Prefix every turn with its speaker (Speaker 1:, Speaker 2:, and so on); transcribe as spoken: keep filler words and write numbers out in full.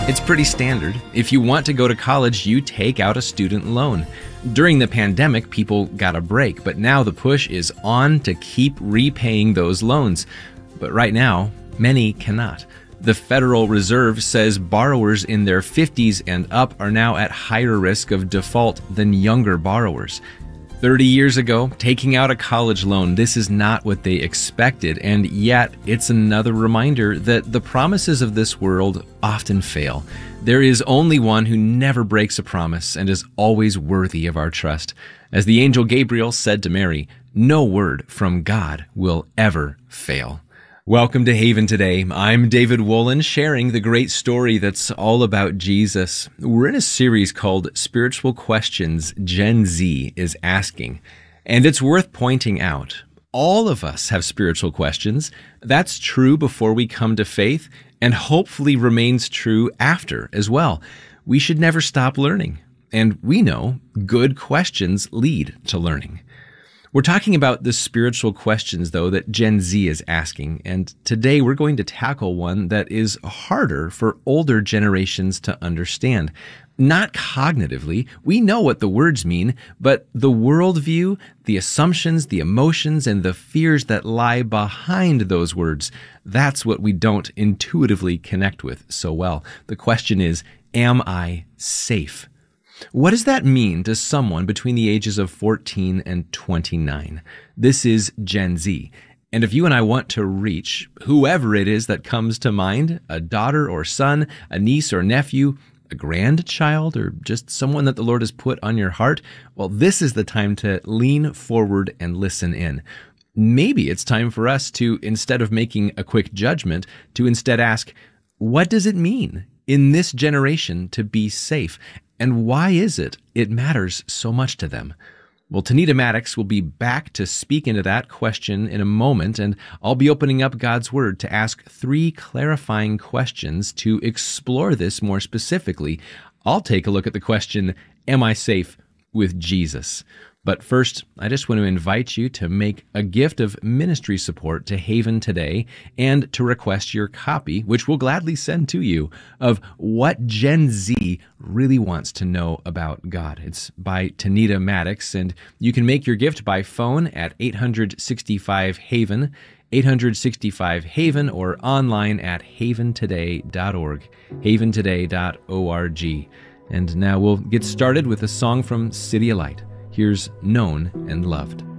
Speaker 1: It's pretty standard. If you want to go to college, you take out a student loan. During the pandemic, people got a break, but now the push is on to keep repaying those loans. But right now, many cannot. The Federal Reserve says borrowers in their fifties and up are now at higher risk of default than younger borrowers. thirty years ago, taking out a college loan, this is not what they expected, and yet it's another reminder that the promises of this world often fail. There is only one who never breaks a promise and is always worthy of our trust. As the angel Gabriel said to Mary, no word from God will ever fail. Welcome to Haven Today. I'm David Wolin, sharing the great story that's all about Jesus. We're in a series called Spiritual Questions Gen Z is Asking. And it's worth pointing out, all of us have spiritual questions. That's true before we come to faith, and hopefully remains true after as well. We should never stop learning. And we know good questions lead to learning. We're talking about the spiritual questions, though, that Gen Z is asking, and today we're going to tackle one that is harder for older generations to understand. Not cognitively, we know what the words mean, but the worldview, the assumptions, the emotions, and the fears that lie behind those words, that's what we don't intuitively connect with so well. The question is, am I safe? What does that mean to someone between the ages of fourteen and twenty-nine? This is Gen Z. And if you and I want to reach whoever it is that comes to mind, a daughter or son, a niece or nephew, a grandchild, or just someone that the Lord has put on your heart, well, this is the time to lean forward and listen in. Maybe it's time for us to, instead of making a quick judgment, to instead ask, what does it mean in this generation to be safe? And why is it it matters so much to them? Well, Tanita Maddox will be back to speak into that question in a moment, and I'll be opening up God's Word to ask three clarifying questions to explore this more specifically. I'll take a look at the question, am I safe with Jesus? But first, I just want to invite you to make a gift of ministry support to Haven Today and to request your copy, which we'll gladly send to you, of What Gen Z Really Wants to Know About God. It's by Tanita Maddox, and you can make your gift by phone at eight hundred sixty-five HAVEN, eight hundred sixty-five HAVEN, or online at haven today dot org, haven today dot org. And now we'll get started with a song from City of Light. Here's Known and Loved.